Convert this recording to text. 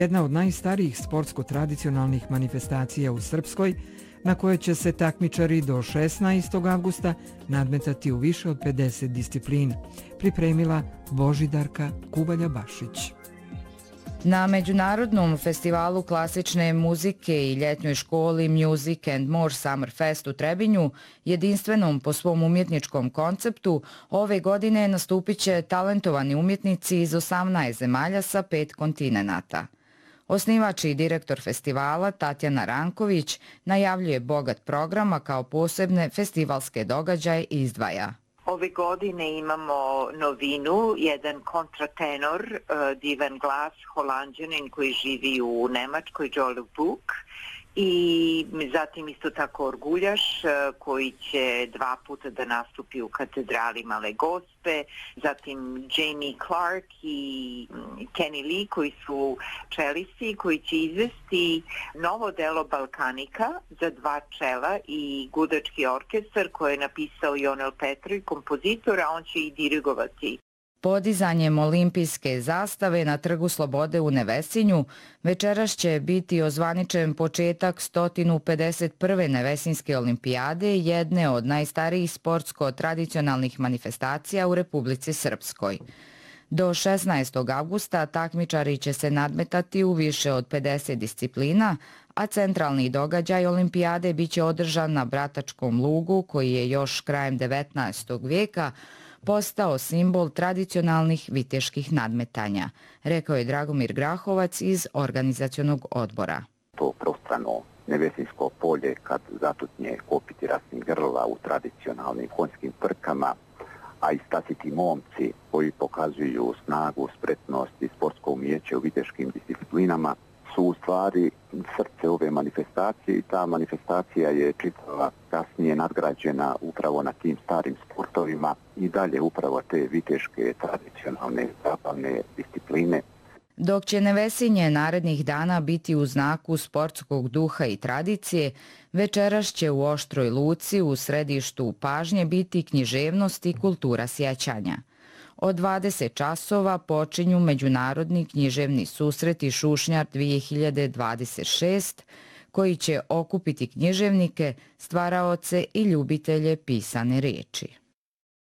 Jedna od najstarijih sportsko-tradicionalnih manifestacija u Srpskoj, na koje će se takmičari do 16. avgusta nadmetati u više od 50 disciplina, pripremila Božidarka Kubalja-Bašić. Na Međunarodnom festivalu klasične muzike i ljetnjoj školi Music and More Summer Fest u Trebinju, jedinstvenom po svom umjetničkom konceptu, ove godine nastupit će talentovani umjetnici iz 18 zemalja sa 5 kontinenata. Osnivač i direktor festivala Tatjana Ranković najavljuje bogat program, a kao posebne festivalske događaje izdvaja. Ove godine imamo novinu, jedan kontratenor, divan glas, Holanđanin koji živi u Nemačkoj, Joel Buk, i zatim isto tako orguljaš koji će 2 puta da nastupi u katedrali Male Gospe, zatim Jamie Clark i Kenny Lee koji su čelisti koji će izvesti novo delo Balkanika za 2 čela i gudački orkestar koje je napisao Jonel Petrović, kompozitor, a on će i dirigovati. Podizanjem olimpijske zastave na Trgu Slobode u Nevesinju večeras će biti ozvaničen početak 151. Nevesinjske olimpijade, jedne od najstarijih sportsko-tradicionalnih manifestacija u Republici Srpskoj. Do 16. avgusta takmičari će se nadmetati u više od 50 disciplina, a centralni događaj olimpijade biće održan na Bratačkom lugu koji je još krajem 19. vijeka postao simbol tradicionalnih viteških nadmetanja, rekao je Dragomir Grahovac iz organizacionog odbora. To prostrano Nevesinjsko polje kad zatutnje kopiti rasnih grla u tradicionalnim konjskim trkama, a istaknuti momci koji pokazuju snagu, spretnost i sportsko umijeće u viteškim disciplinama su u stvari srce ove manifestacije i ta manifestacija je čitava kasnije nadgrađena upravo na tim starim sportovima i dalje upravo te viteške tradicionalne zabavne discipline. Dok će Nevesinje narednih dana biti u znaku sportskog duha i tradicije, večeras će u Oštroj Luci u središtu pažnje biti književnost i kultura sjećanja. Od 20 časova počinju Međunarodni književni susreti Šušnjar 2026, koji će okupiti književnike, stvaraoce i ljubitelje pisane riječi.